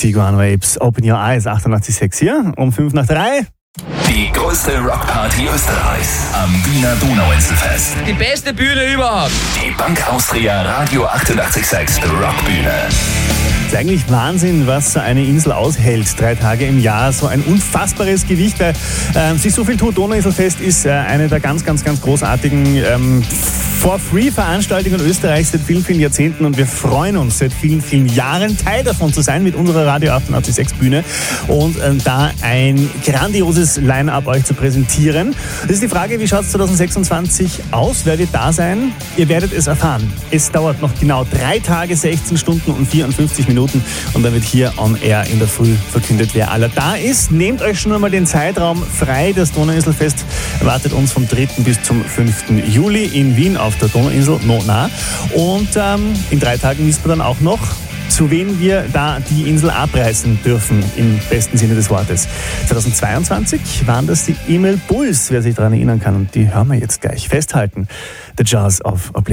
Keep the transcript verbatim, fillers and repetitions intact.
Tiguan Waves, Open Your Eyes, achtundachtzig Komma sechs hier, um fünf nach drei. Die größte Rockparty Österreichs am Wiener Donauinselfest. Die beste Bühne überhaupt. Die Bank Austria Radio achtundachtzig Komma sechs Rockbühne. Es ist eigentlich Wahnsinn, was so eine Insel aushält. Drei Tage im Jahr, so ein unfassbares Gewicht, weil äh, sich so viel tut. Donauinselfest ist äh, eine der ganz, ganz, ganz großartigen ähm, For-Free-Veranstaltungen Österreichs seit vielen, vielen Jahrzehnten und wir freuen uns seit vielen, vielen Jahren Teil davon zu sein mit unserer Radio achtundachtzig Komma sechs Bühne und äh, da ein grandioses Line-Up euch zu präsentieren. Das ist die Frage, wie schaut es zwanzig sechsundzwanzig aus? Wer wird da sein? Ihr werdet es erfahren. Es dauert noch genau drei Tage, sechzehn Stunden und vierundfünfzig Minuten und dann wird hier on air in der Früh verkündet, wer aller da ist. Nehmt euch schon einmal den Zeitraum frei. Das Donauinselfest erwartet uns vom dritten bis zum fünften Juli in Wien auf der Donauinsel, no nah. Und ähm, in drei Tagen wissen wir dann auch noch, zu wen wir da die Insel abreißen dürfen, im besten Sinne des Wortes. zweitausendzweiundzwanzig waren das die Emil Bulls, wer sich daran erinnern kann. Und die hören wir jetzt gleich. Festhalten, The Jazz of Oblivion.